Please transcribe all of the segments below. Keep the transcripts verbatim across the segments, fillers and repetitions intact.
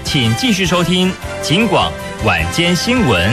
请继续收听警广晚间新闻。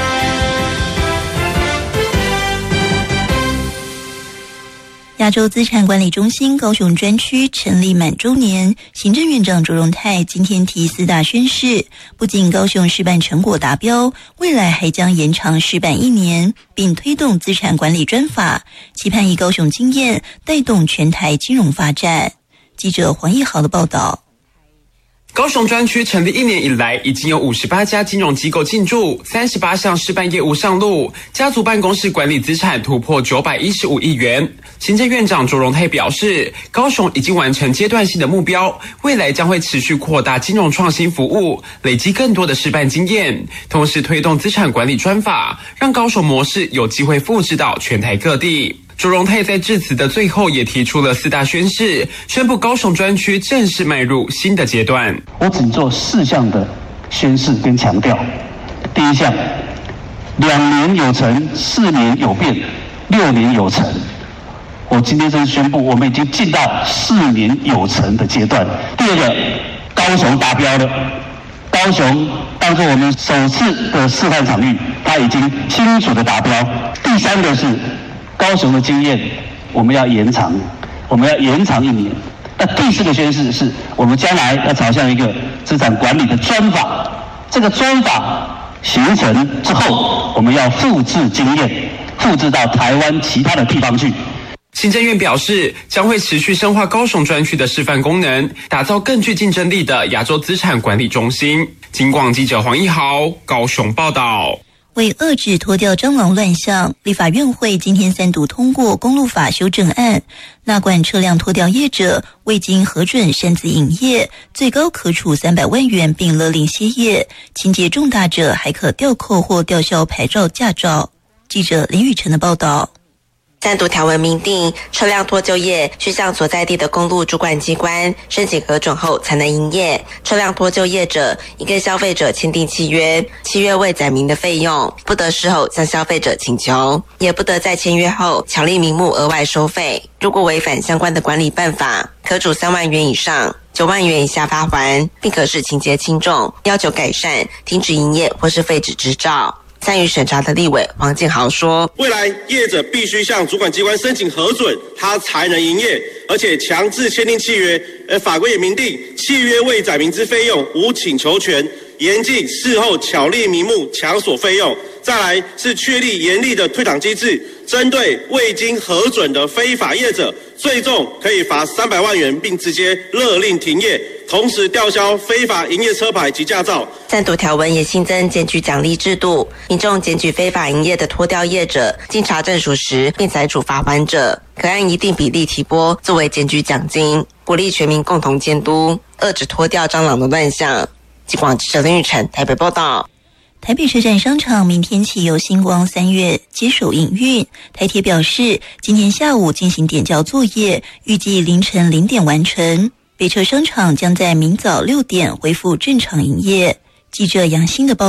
亚洲资产管理中心高雄专区成立满周年，行政院长卓荣泰今天提四大宣示，不仅高雄示范成果达标，未来还将延长示范一年，并推动资产管理专法，期盼以高雄经验带动全台金融发展。记者黄义豪的报道。 高雄专区成立一年以来，已经有五十八家金融机构进驻，三十八项示范业务上路，家族办公室管理资产突破九百一十五亿元。行政院长卓荣泰表示，高雄已经完成阶段性的目标，未来将会持续扩大金融创新服务，累积更多的示范经验，同时推动资产管理专法，让高雄模式有机会复制到全台各地。卓荣泰在致辞的最后也提出了四大宣示，宣布高雄专区正式迈入新的阶段。 我只做四项的宣示跟强调。第一项，两年有成，四年有变，六年有成。我今天正式宣布，我们已经进到四年有成的阶段。第二个，高雄达标了。高雄当作我们首次的示范场域，它已经清楚的达标。第三个是高雄的经验，我们要延长，我们要延长一年。那第四个宣示是，我们将来要朝向一个资产管理的专法。这个专法形成之后，我们要复制经验，复制到台湾其他的地方去。 行政院表示，将会持续深化高雄专区的示范功能，打造更具竞争力的亚洲资产管理中心。警广记者黄义豪高雄报道。 为遏制拖吊蟑螂乱象，立法院会今天三读通过公路法修正案，纳管车辆拖吊业者未经核准擅自营业，最高可处三百万元并勒令歇业，情节重大者还可吊扣或吊销牌照驾照。记者林雨晨的报道。 三读条文明定，车辆拖救业需向所在地的公路主管机关申请核准后才能营业。车辆拖救业者已跟消费者签订契约，契约未载明的费用不得事后向消费者请求，也不得在签约后巧立名目额外收费。如果违反相关的管理办法，可处三万元以上九万元以下罚锾，并可视情节轻重，要求改善、停止营业或是废止执照。参与审查的立委黄建豪说， 未来业者必须向主管机关申请核准，他才能营业，而且强制签订契约，而法规也明定，契约未载明之费用无请求权，严禁事后巧立名目强索费用。再来是确立严厉的退场机制，针对未经核准的非法业者，最重可以罚三百万元，并直接勒令停业，同时吊销非法营业车牌及驾照。 三读条文也新增检举奖励制度，民众检举非法营业的拖吊业者，经查证属实并裁处罚锾者，可按一定比例提拨作为检举奖金，鼓励全民共同监督，遏制拖吊蟑螂的乱象。警广记者林玉成台北报道。 台北车站商场明天起由星光三月接手营运。台铁表示，今天下午进行点校作业，预计凌晨零点完成。北车商场将在明早六点恢复正常营业。记者杨欣的报道。